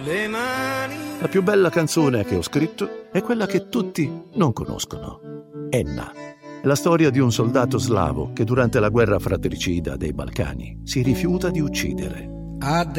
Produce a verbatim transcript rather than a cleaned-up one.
Le mani. La più bella canzone che ho scritto è quella che tutti non conoscono. Enna. È la storia di un soldato slavo che durante la guerra fratricida dei Balcani si rifiuta di uccidere.